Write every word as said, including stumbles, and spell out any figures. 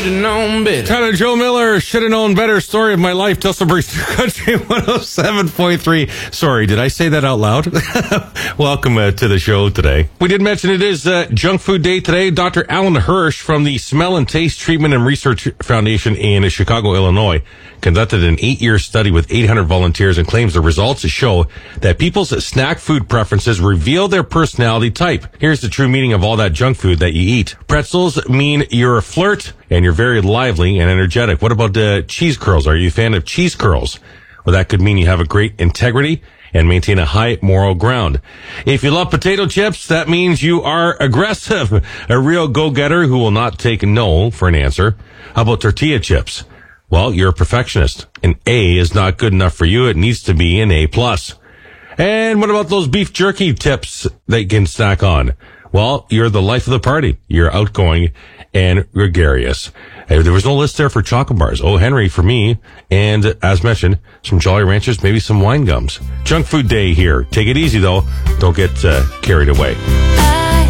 should have known better. Tyler Joe Miller, should have known better. Story of my life. Tulsa Breeze Country one oh seven point three. Sorry, did I say that out loud? Welcome uh, to the show today. We did mention it is uh, Junk Food Day today. Doctor Alan Hirsch from the Smell and Taste Treatment and Research Foundation in Chicago, Illinois, conducted an eight-year study with eight hundred volunteers and claims the results show that people's snack food preferences reveal their personality type. Here's the true meaning of all that junk food that you eat. Pretzels mean you're a flirt and you're very lively and energetic. What about uh, cheese curls? Are you a fan of cheese curls? Well, that could mean you have a great integrity and maintain a high moral ground. If you love potato chips, that means you are aggressive, a real go-getter who will not take no for an answer. How about tortilla chips? Well, you're a perfectionist. An A is not good enough for you. It needs to be an A plus. And what about those beef jerky tips that you can snack on? Well, you're the life of the party. You're outgoing and gregarious. Hey, there was no list there for chocolate bars. Oh, Henry for me. And as mentioned, some Jolly Ranchers, maybe some wine gums. Junk Food Day here. Take it easy, though. Don't get uh, carried away.